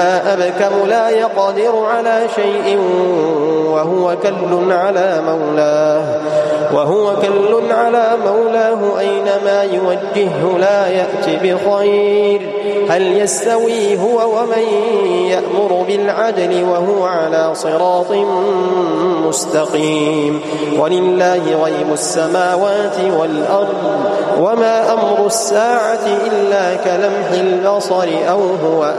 أبكم لا يقدر على شيء وهو كل على مولاه أينما يوجهه لا يأتي بخير هل يستوي هو ومن يأمر بالعدل وهو على صراط مستقيم ولله غيب السماوات والأرض وما أمر الساعة إلا كلمح البصر أو هو